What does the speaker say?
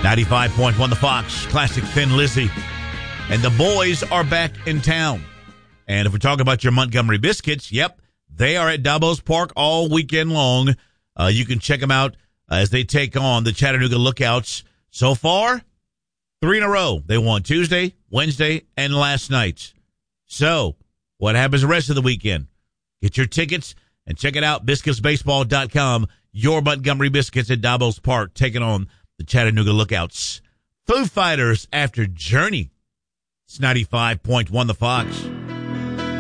95.1 The Fox, classic Thin Lizzy. And the boys are back in town. And if we're talking about your Montgomery Biscuits, yep, they are at Dabos Park all weekend long. You can check them out as they take on the Chattanooga Lookouts. So far, 3 in a row. They won Tuesday, Wednesday, and last night. So, what happens the rest of the weekend? Get your tickets and check it out, biscuitsbaseball.com. Your Montgomery Biscuits at Dabos Park taking on the Chattanooga Lookouts. Foo Fighters after Journey. It's 95.1 The Fox.